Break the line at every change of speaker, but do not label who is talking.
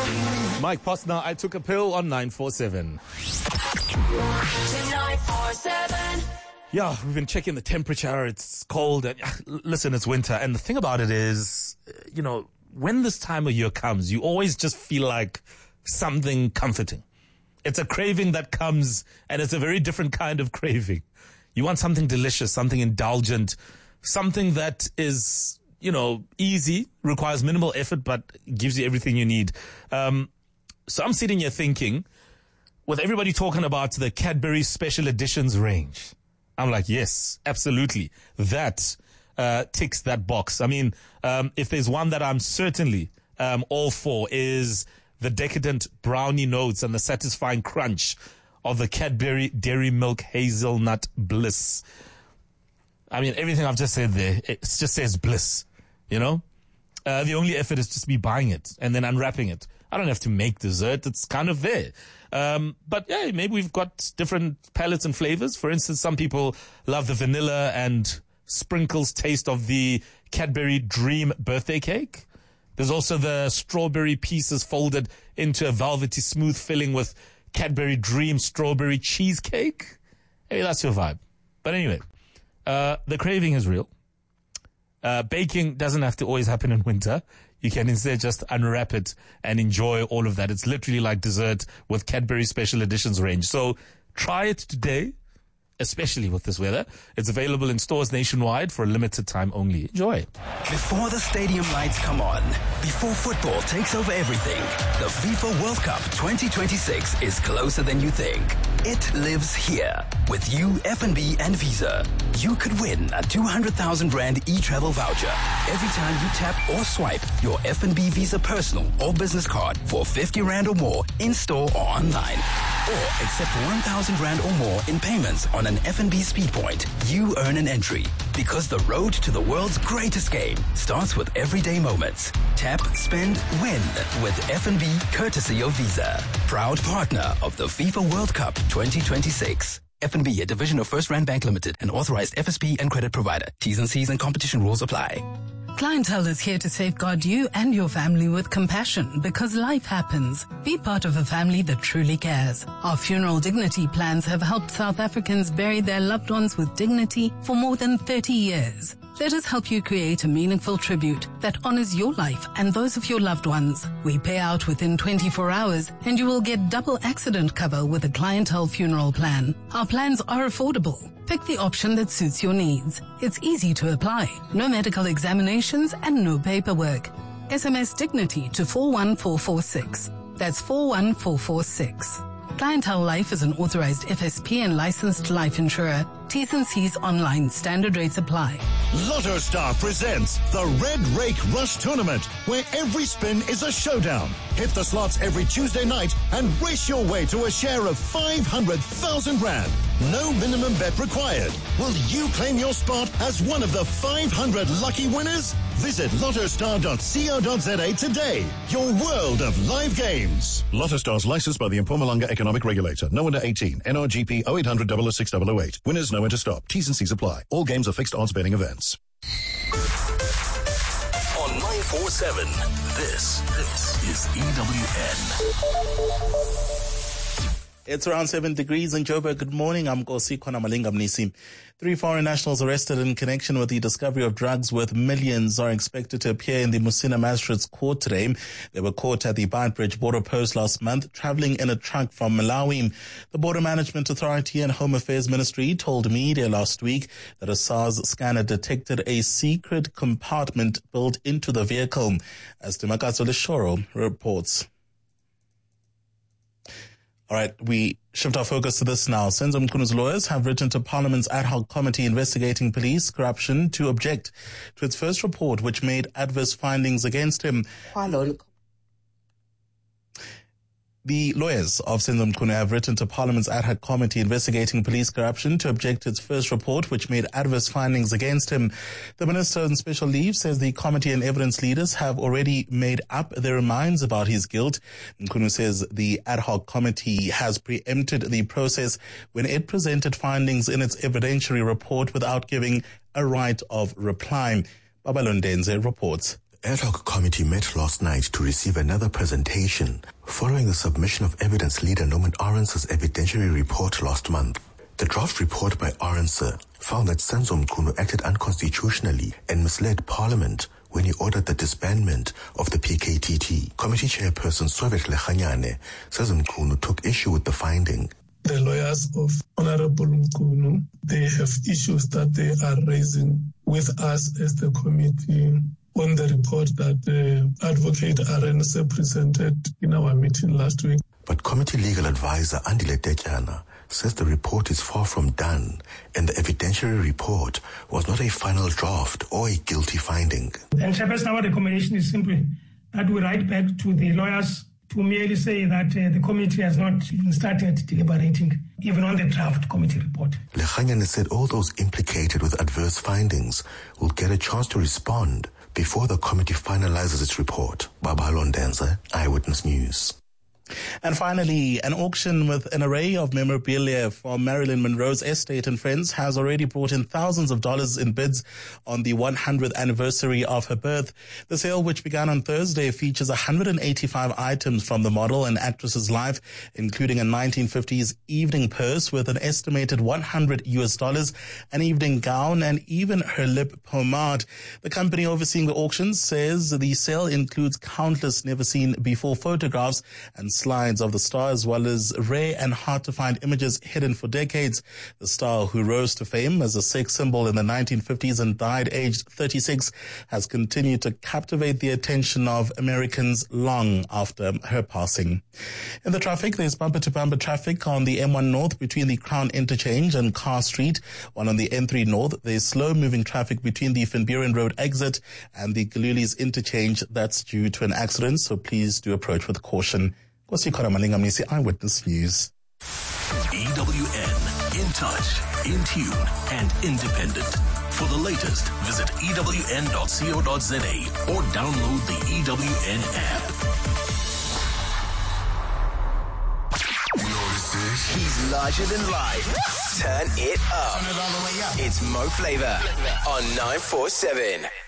Mike Posner, I took a pill on 947.
947.
Yeah, we've been checking the temperature. It's cold. And, listen, it's winter. And the thing about it is, when this time of year comes, you always just feel like something comforting. It's a craving that comes, and it's a very different kind of craving. You want something delicious, something indulgent, something that is, easy, requires minimal effort, but gives you everything you need. So I'm sitting here thinking, with everybody talking about the Cadbury Special Editions range, I'm like, yes, absolutely. That ticks that box. I mean, if there's one that I'm certainly all for, is the decadent brownie notes and the satisfying crunch of the Cadbury Dairy Milk Hazelnut Bliss. I mean, everything I've just said there, it just says bliss, The only effort is just me buying it and then unwrapping it. I don't have to make dessert. It's kind of there. But yeah, maybe we've got different palettes and flavors. For instance, some people love the vanilla and sprinkles taste of the Cadbury Dream birthday cake. There's also the strawberry pieces folded into a velvety smooth filling with Cadbury Dream strawberry cheesecake. Hey, that's your vibe. But anyway, the craving is real. Baking doesn't have to always happen in winter. You can instead just unwrap it and enjoy all of that. It's literally like dessert with Cadbury Special Editions range. So try it today, especially with this weather. It's available in stores nationwide for a limited time only. Enjoy.
Before the stadium lights come on, before football takes over everything, the FIFA World Cup 2026 is closer than you think. It lives here. With you, FNB and Visa. You could win a 200,000 Rand e-travel voucher every time you tap or swipe your FNB Visa personal or business card for 50 Rand or more in store or online. Or accept 1,000 Rand or more in payments on an FNB Speed Point. You earn an entry. Because the road to the world's greatest game starts with everyday moments. Tap, spend, win with FNB courtesy of Visa. Proud partner of the FIFA World Cup 2026. FNB, a division of First Rand Bank Limited, an authorized FSP and credit provider. T's and C's and competition rules apply.
Clientele is here to safeguard you and your family with compassion because life happens. Be part of a family that truly cares. Our funeral dignity plans have helped South Africans bury their loved ones with dignity for more than 30 years. Let us help you create a meaningful tribute that honors your life and those of your loved ones. We pay out within 24 hours and you will get double accident cover with a clientele funeral plan. Our plans are affordable. Pick the option that suits your needs. It's easy to apply. No medical examinations and no paperwork. SMS Dignity to 41446. That's 41446. Clientele Life is an authorized FSP and licensed life insurer. T's and C's online. Standard rates apply.
Lotto Star presents the Red Rake Rush Tournament, where every spin is a showdown. Hit the slots every Tuesday night and race your way to a share of 500,000 Rand. No minimum bet required. Will you claim your spot as one of the 500 lucky winners? Visit lottostar.co.za today. Your world of live games. Lotto Star's licensed by the Mpumalanga Economic Regulator. No under 18. NRGP 0800 006 Winners know when to stop. T's and C's apply. All games are fixed odds betting events.
On 947, this is EWN.
It's around 7 degrees in Joburg. Good morning. I'm Kosi Konamalinga Mnisi. 3 foreign nationals arrested in connection with the discovery of drugs worth millions are expected to appear in the Musina Magistrates Court today. They were caught at the Beitbridge border post last month, traveling in a truck from Malawi. The Border Management Authority and Home Affairs Ministry told media last week that a SARS scanner detected a secret compartment built into the vehicle. As Tumakatso Leshoro reports. All right, we shift our focus to this now. Senzo Mkunu's lawyers have written to Parliament's ad hoc committee investigating police corruption to object to its first report, which made adverse findings against him. The lawyers of Senzo Mkunu have written to Parliament's ad hoc committee investigating police corruption to object to its first report, which made adverse findings against him. The Minister on Special Leave says the committee and evidence leaders have already made up their minds about his guilt. Mkunu says the ad hoc committee has preempted the process when it presented findings in its evidentiary report without giving a right of reply. Babalondenze reports
Ad hoc committee met last night to receive another presentation following the submission of evidence leader Norman Arendse's evidentiary report last month. The draft report by Arendse found that Senzo Mchunu acted unconstitutionally and misled Parliament when he ordered the disbandment of the PKTT. Committee chairperson Sovet Lechanyane says Mchunu took issue with the finding.
The lawyers of Honorable Mchunu, they have issues that they are raising with us as the committee on the report that Advocate Arendse presented in our meeting last week.
But committee legal advisor Andile Tetyana says the report is far from done and the evidentiary report was not a final draft or a guilty finding.
And Chairperson, our recommendation is simply that we write back to the lawyers to merely say that the committee has not even started deliberating, even on the draft committee report.
Lechanyane said all those implicated with adverse findings will get a chance to respond before the committee finalizes its report. Babalo Ndenza, Eyewitness News.
And finally, an auction with an array of memorabilia from Marilyn Monroe's estate and friends has already brought in thousands of dollars in bids on the 100th anniversary of her birth. The sale, which began on Thursday, features 185 items from the model and actress's life, including a 1950s evening purse with an estimated $100, an evening gown, and even her lip pomade. The company overseeing the auctions says the sale includes countless never-seen-before photographs and slides of the star, as well as rare and hard-to-find images hidden for decades. The star, who rose to fame as a sex symbol in the 1950s and died aged 36, has continued to captivate the attention of Americans long after her passing. In the traffic, there's bumper-to-bumper traffic on the M1 North between the Crown Interchange and Carr Street, while on the N3 North, there's slow-moving traffic between the Van Buren Road exit and the Galuli's Interchange. That's due to an accident, so please do approach with caution. Kosikona Malingamnisi, Eyewitness News.
EWN, in touch, in tune, and independent. For the latest, visit ewn.co.za or download the EWN app.
He's larger than life. Turn it up. It's Mo Flavor on 947.